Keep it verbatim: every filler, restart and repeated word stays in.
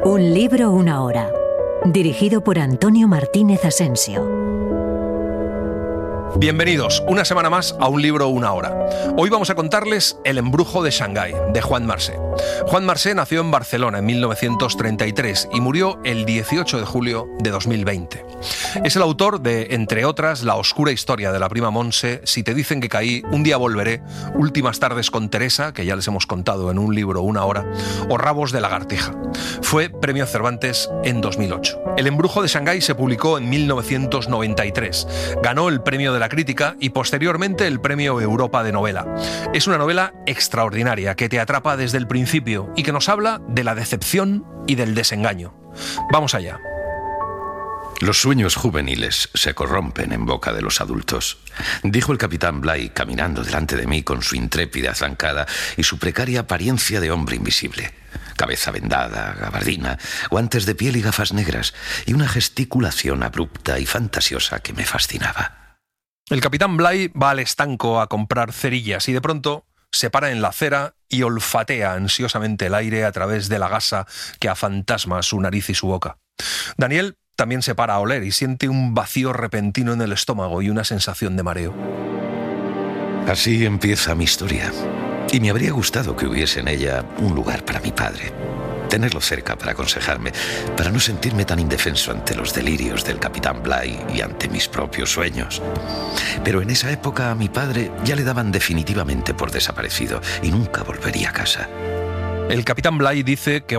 Un libro, una hora. Dirigido por Antonio Martínez Asensio. Bienvenidos una semana más a Un libro, una hora. Hoy vamos a contarles El embrujo de Shanghái, de Juan Marsé. Juan Marsé nació en Barcelona en mil novecientos treinta y tres y murió el dieciocho de julio de dos mil veinte. Es el autor de, entre otras, La oscura historia de la prima Montse, Si te dicen que caí, Un día volveré, Últimas tardes con Teresa, que ya les hemos contado en Un libro, una hora, o Rabos de lagartija. Fue premio Cervantes en dos mil ocho. El embrujo de Shanghái se publicó en mil novecientos noventa y tres. Ganó el premio de la crítica y posteriormente el premio Europa de novela. Es una novela extraordinaria que te atrapa desde el principio y que nos habla de la decepción y del desengaño. Vamos allá. Los sueños juveniles se corrompen en boca de los adultos, dijo el capitán Bligh caminando delante de mí con su intrépida zancada y su precaria apariencia de hombre invisible. Cabeza vendada, gabardina, guantes de piel y gafas negras, y una gesticulación abrupta y fantasiosa que me fascinaba. El capitán Bligh va al estanco a comprar cerillas y de pronto se para en la acera y olfatea ansiosamente el aire a través de la gasa que afantasma su nariz y su boca. Daniel también se para a oler y siente un vacío repentino en el estómago y una sensación de mareo. Así empieza mi historia. Y me habría gustado que hubiese en ella un lugar para mi padre. Tenerlo cerca para aconsejarme, para no sentirme tan indefenso ante los delirios del capitán Bligh y ante mis propios sueños. Pero en esa época a mi padre ya le daban definitivamente por desaparecido y nunca volvería a casa. El capitán Bligh dice que